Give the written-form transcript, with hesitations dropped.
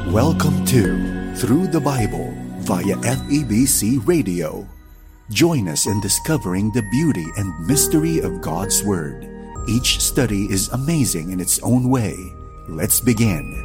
Welcome to Through the Bible via FEBC Radio. Join us in discovering the beauty and mystery of God's Word. Each study is amazing in its own way. Let's begin.